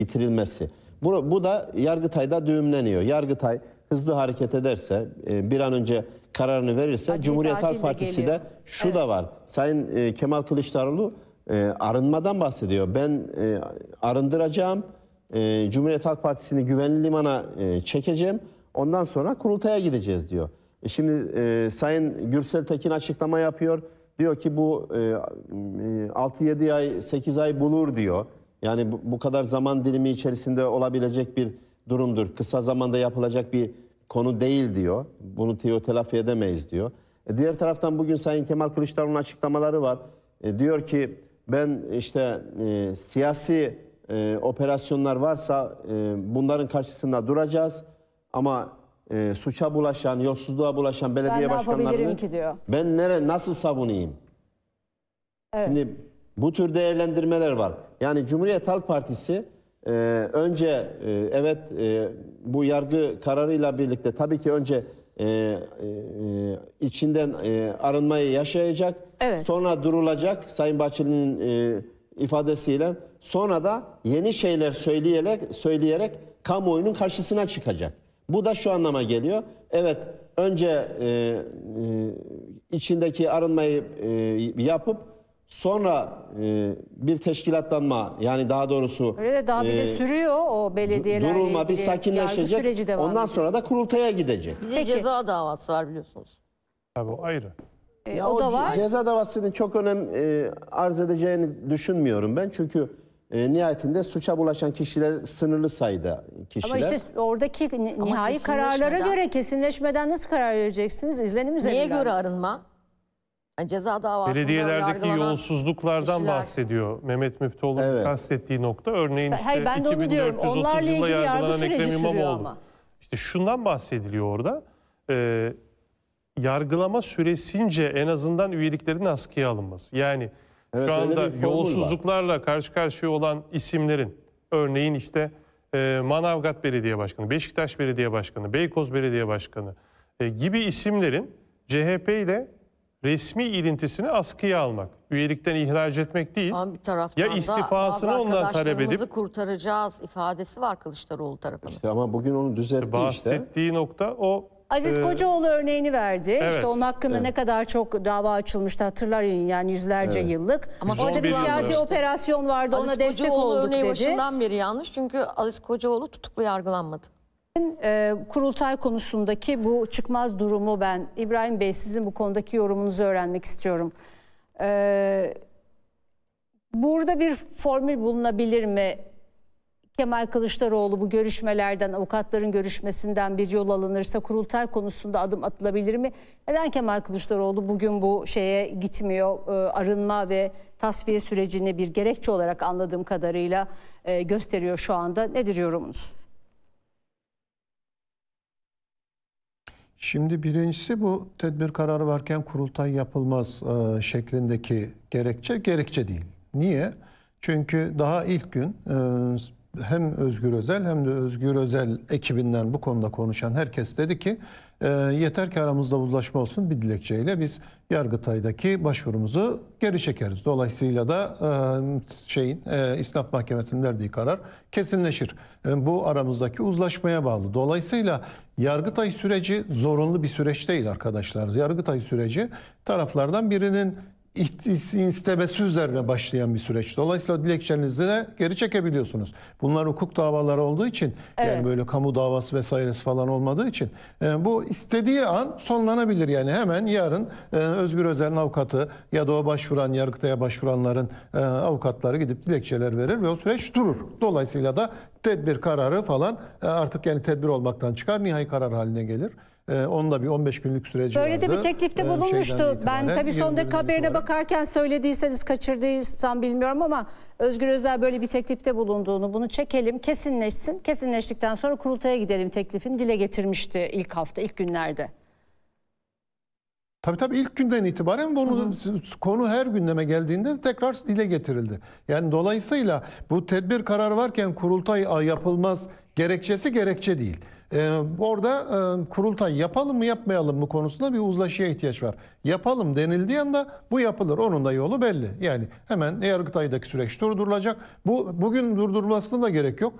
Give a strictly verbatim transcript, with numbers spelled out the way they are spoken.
bitirilmesi. Bu, bu da Yargıtay'da düğümleniyor. Yargıtay hızlı hareket ederse, bir an önce kararını verirse, Acil Cumhuriyet Halk tatil de Partisi geliyor. de şu Evet. da var. Sayın e, Kemal Kılıçdaroğlu e, arınmadan bahsediyor. Ben e, arındıracağım, e, Cumhuriyet Halk Partisi'ni güvenli limana e, çekeceğim. Ondan sonra kurultaya gideceğiz diyor. E şimdi e, Sayın Gürsel Tekin açıklama yapıyor. Diyor ki bu e, altı yedi ay, sekiz ay bulur diyor. Yani bu, bu kadar zaman dilimi içerisinde olabilecek bir durumdur. Kısa zamanda yapılacak bir konu değil diyor. Bunu telafi edemeyiz diyor. E diğer taraftan bugün Sayın Kemal Kılıçdaroğlu'nun açıklamaları var. E diyor ki ben işte e, siyasi e, operasyonlar varsa e, bunların karşısında duracağız. Ama e, suça bulaşan, yolsuzluğa bulaşan belediye Ben ne başkanlarını yapabilirim ki diyor. ben nere, nasıl savunayım? Evet. Şimdi bu tür değerlendirmeler var. Yani Cumhuriyet Halk Partisi e, önce e, evet e, bu yargı kararıyla birlikte tabii ki önce e, e, içinden e, arınmayı yaşayacak. Evet. Sonra durulacak Sayın Bahçeli'nin e, ifadesiyle. Sonra da yeni şeyler söyleyerek söyleyerek kamuoyunun karşısına çıkacak. Bu da şu anlama geliyor. Evet, önce e, e, içindeki arınmayı e, yapıp sonra e, bir teşkilatlanma, yani daha doğrusu Öyle de daha bir de e, sürüyor o belediyelerle durulma, bir ilgili yargı sakinleşecek. süreci devam Ondan ediyor. sonra da kurultaya gidecek. Bir de Peki. ceza davası var biliyorsunuz. Tabii o ayrı. E, Ya o da ce- var. Ceza davasının çok önem e, arz edeceğini düşünmüyorum ben. Çünkü e, nihayetinde suça bulaşan kişiler sınırlı sayıda kişiler. Ama işte oradaki ni- Ama nihai kararlara kesinleşmeden- göre kesinleşmeden nasıl karar vereceksiniz? İzlenim üzerinden. Neye göre arınma? Yani ceza davasında Belediyelerdeki yargılanan yolsuzluklardan kişiler- bahsediyor Mehmet Müftüoğlu'nun Evet. kastettiği nokta. Örneğin işte Hayır, ben de onu diyorum. iki bin dört yüz otuz Onlarla yılında ilgili yargı yargılanan süreci Ekrem sürüyor İmamoğlu. ama. İşte şundan bahsediliyor orada. Ee, yargılama süresince en azından üyeliklerin askıya alınması. Yani Evet, şu öyle anda bir formül var. yolsuzluklarla karşı karşıya olan isimlerin, örneğin işte e, Manavgat Belediye Başkanı, Beşiktaş Belediye Başkanı, Beykoz Belediye Başkanı e, gibi isimlerin C H P ile resmi ilintisini askıya almak, üyelikten ihraç etmek değil. Ama bir taraftan Ya da istifasını bazı ondan talep arkadaşlarımızı edip- kurtaracağız ifadesi var Kılıçdaroğlu tarafından. İşte ama bugün onu düzeltti işte. Bahsettiği nokta o. Aziz e, Kocaoğlu örneğini verdi. evet, İşte onun hakkında ne kadar çok dava açılmıştı hatırlayın, yani yüzlerce yıllık. Ama Orada bir yüz on bin siyasi yıldır. operasyon vardı, Aziz ona destek Kocaoğlu olduk örneği dedi. başından beri yanlış çünkü Aziz Kocaoğlu tutuklu yargılanmadı. Ee, kurultay konusundaki bu çıkmaz durumu ben İbrahim Bey sizin bu konudaki yorumunuzu öğrenmek istiyorum. Ee, burada bir formül bulunabilir mi? Kemal Kılıçdaroğlu bu görüşmelerden, avukatların görüşmesinden bir yol alınırsa kurultay konusunda adım atılabilir mi? Neden Kemal Kılıçdaroğlu bugün bu şeye gitmiyor? Ee, arınma ve tasfiye sürecini bir gerekçe olarak anladığım kadarıyla e, gösteriyor şu anda. Nedir yorumunuz? Şimdi birincisi bu tedbir kararı varken kurultay yapılmaz e, şeklindeki gerekçe gerekçe değil. Niye? Çünkü daha ilk gün e, hem Özgür Özel hem de Özgür Özel ekibinden bu konuda konuşan herkes dedi ki e, yeter ki aramızda uzlaşma olsun, bir dilekçeyle biz Yargıtay'daki başvurumuzu geri çekeriz. Dolayısıyla da e, şeyin e, İstinaf Mahkemesi'nin verdiği karar kesinleşir. E, bu aramızdaki uzlaşmaya bağlı. Dolayısıyla Yargıtay süreci zorunlu bir süreç değil arkadaşlar. Yargıtay süreci taraflardan birinin istemesi üzerine başlayan bir süreç. Dolayısıyla dilekçenizi de geri çekebiliyorsunuz. Bunlar hukuk davaları olduğu için, Evet. yani böyle kamu davası vesairesi falan olmadığı için e, bu istediği an sonlanabilir. Yani hemen yarın e, Özgür Özel'in avukatı ya da o başvuran, Yargıtay'a başvuranların e, avukatları gidip dilekçeler verir ve o süreç durur. Dolayısıyla da tedbir kararı falan e, artık yani tedbir olmaktan çıkar, nihai karar haline gelir. Ee, onda bir on beş günlük süreci Böyle vardı. de bir teklifte Ee, bulunmuştu. şeyden Ben itibaren, tabii son yirmi dakika günden haberine itibaren. bakarken söylediyseniz kaçırdıysam bilmiyorum ama Özgür Özel böyle bir teklifte bulunduğunu, bunu çekelim, kesinleşsin. Kesinleştikten sonra kurultaya gidelim teklifini dile getirmişti ilk hafta, ilk günlerde. Tabii tabii ilk günden itibaren bunu, konu her gündeme geldiğinde tekrar dile getirildi. Yani dolayısıyla bu tedbir kararı varken kurultay yapılmaz gerekçesi gerekçe değil. Ee, orada e, kurultay yapalım mı yapmayalım mı konusunda bir uzlaşıya ihtiyaç var. Yapalım denildiği anda bu yapılır. Onun da yolu belli. Yani hemen Yargıtay'daki süreç durdurulacak. Bu bugün durdurulmasına da gerek yok.